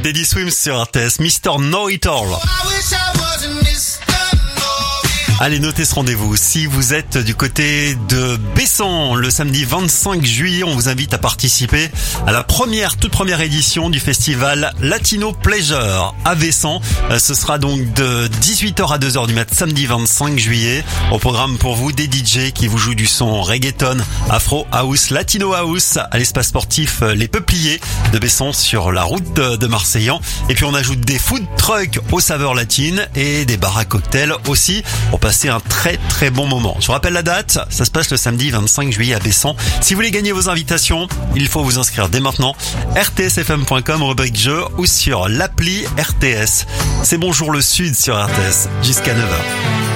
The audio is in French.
Daddy Swims sur RTS, Mr. Know It All. Allez, notez ce rendez-vous. Si vous êtes du côté de Bessan, le samedi 25 juillet, on vous invite à participer à la toute première édition du festival Latino Pleasure à Bessan. Ce sera donc de 18h à 2h du mat, samedi 25 juillet. Au programme pour vous, des DJ qui vous jouent du son reggaeton, afro house, latino house à l'espace sportif Les Peupliers de Bessan sur la route de Marseillan. Et puis on ajoute des food trucks aux saveurs latines et des bars à cocktails aussi pour passer un très très bon moment. Je vous rappelle la date, ça se passe le samedi 25 juillet à Bessan. Si vous voulez gagner vos invitations, il faut vous inscrire dès maintenant. rtsfm.com, rubrique jeu ou sur l'appli RTS. C'est Bonjour le Sud sur RTS jusqu'à 9h.